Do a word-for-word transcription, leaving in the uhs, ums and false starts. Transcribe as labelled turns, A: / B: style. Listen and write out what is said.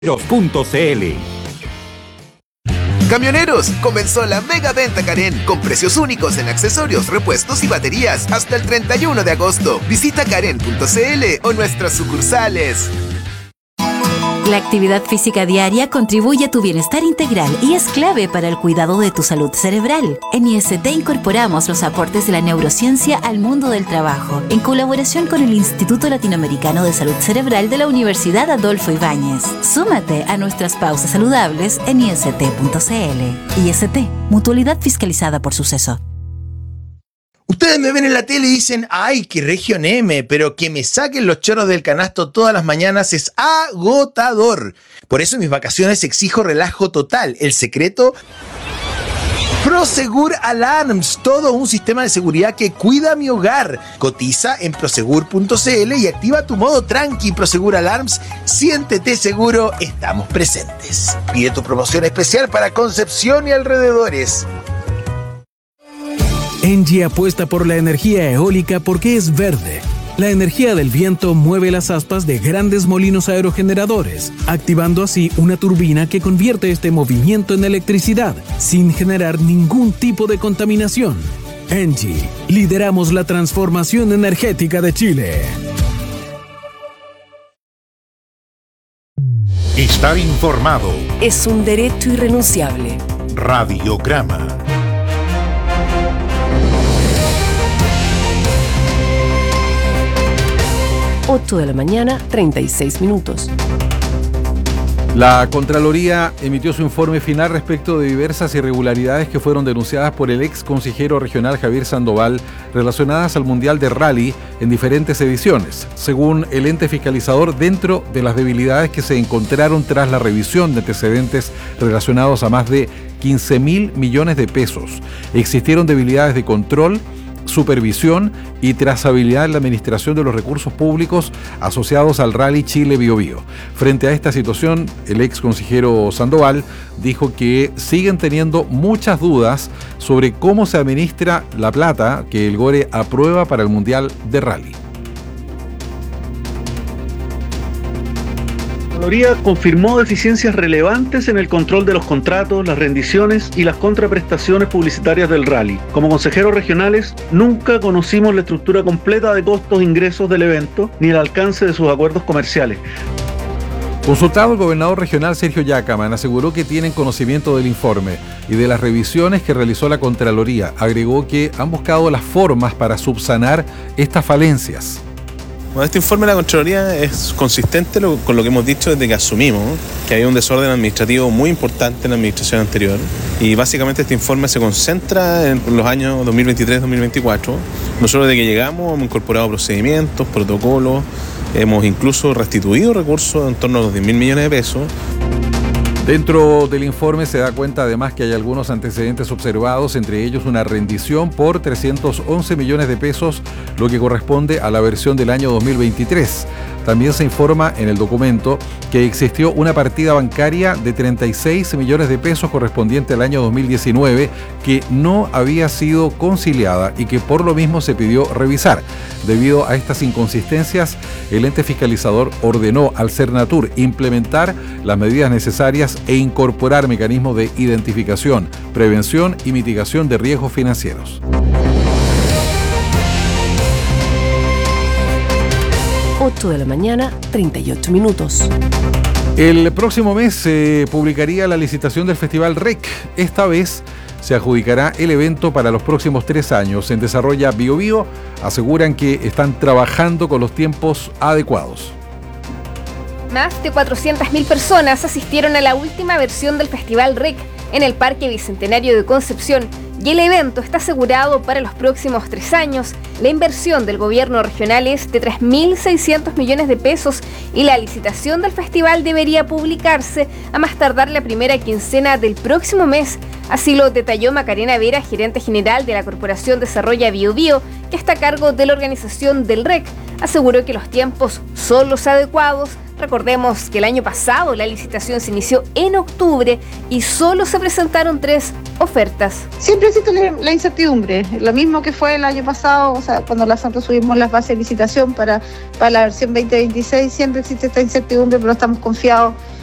A: punto c l.
B: Camioneros, comenzó la mega venta Karen con precios únicos en accesorios, repuestos y baterías hasta el treinta y uno de agosto. Visita karen punto c l o nuestras sucursales.
C: La actividad física diaria contribuye a tu bienestar integral y es clave para el cuidado de tu salud cerebral. En I S T incorporamos los aportes de la neurociencia al mundo del trabajo, en colaboración con el Instituto Latinoamericano de Salud Cerebral de la Universidad Adolfo Ibáñez. Súmate a nuestras pausas saludables en i s t punto c l. I S T, mutualidad fiscalizada por Suceso.
D: Ustedes me ven en la tele y dicen, ay, qué región M, pero que me saquen los chorros del canasto todas las mañanas es agotador. Por eso en mis vacaciones exijo relajo total. El secreto, Prosegur Alarms, todo un sistema de seguridad que cuida mi hogar. Cotiza en prosegur punto c l y activa tu modo tranqui. Prosegur Alarms, siéntete seguro, estamos presentes. Pide tu promoción especial para Concepción y alrededores.
E: Engie apuesta por la energía eólica porque es verde. La energía del viento mueve las aspas de grandes molinos aerogeneradores, activando así una turbina que convierte este movimiento en electricidad, sin generar ningún tipo de contaminación. Engie, lideramos la transformación energética de Chile.
F: Estar informado
G: es un derecho irrenunciable.
F: Radiograma.
G: ocho de la mañana, treinta y seis minutos.
H: La Contraloría emitió su informe final respecto de diversas irregularidades que fueron denunciadas por el ex consejero regional Javier Sandoval relacionadas al Mundial de Rally en diferentes ediciones. Según el ente fiscalizador, dentro de las debilidades que se encontraron tras la revisión de antecedentes relacionados a más de quince mil millones de pesos, existieron debilidades de control, supervisión y trazabilidad en la administración de los recursos públicos asociados al Rally Chile Biobío. Frente a esta situación, el ex consejero Sandoval dijo que siguen teniendo muchas dudas sobre cómo se administra la plata que el Gore aprueba para el Mundial de Rally.
I: La Contraloría confirmó deficiencias relevantes en el control de los contratos, las rendiciones y las contraprestaciones publicitarias del rally. Como consejeros regionales, nunca conocimos la estructura completa de costos e ingresos del evento, ni el alcance de sus acuerdos comerciales.
H: Consultado, el gobernador regional Sergio Yacaman aseguró que tienen conocimiento del informe y de las revisiones que realizó la Contraloría. Agregó que han buscado las formas para subsanar estas falencias.
J: Bueno, este informe de la Contraloría es consistente con lo que hemos dicho desde que asumimos, que hay un desorden administrativo muy importante en la administración anterior, y básicamente este informe se concentra en los años dos mil veintitrés dos mil veinticuatro. Nosotros desde que llegamos hemos incorporado procedimientos, protocolos, hemos incluso restituido recursos en torno a los diez mil millones de pesos.
H: Dentro del informe se da cuenta además que hay algunos antecedentes observados, entre ellos una rendición por trescientos once millones de pesos, lo que corresponde a la versión del año dos mil veintitrés. También se informa en el documento que existió una partida bancaria de treinta y seis millones de pesos correspondiente al año dos mil diecinueve que no había sido conciliada y que por lo mismo se pidió revisar. Debido a estas inconsistencias, el ente fiscalizador ordenó al Cernatur implementar las medidas necesarias e incorporar mecanismos de identificación, prevención y mitigación de riesgos financieros.
G: ocho de la mañana, treinta y ocho minutos.
H: El próximo mes se publicaría la licitación del Festival R E C. Esta vez se adjudicará el evento para los próximos tres años. En Desarrolla Biobío aseguran que están trabajando con los tiempos adecuados.
K: Más de cuatrocientas mil personas asistieron a la última versión del Festival R E C en el Parque Bicentenario de Concepción y el evento está asegurado para los próximos tres años. La inversión del gobierno regional es de tres mil seiscientos millones de pesos y la licitación del festival debería publicarse a más tardar la primera quincena del próximo mes. Así lo detalló Macarena Vera, gerente general de la Corporación Desarrolla Biobío, que está a cargo de la organización del R E C. Aseguró que los tiempos son los adecuados. Recordemos que el año pasado la licitación se inició en octubre y solo se presentaron tres ofertas.
L: Siempre existe la incertidumbre, lo mismo que fue el año pasado, o sea, cuando nosotros subimos las bases de licitación para, para la versión veinte veintiséis, siempre existe esta incertidumbre, pero estamos confiados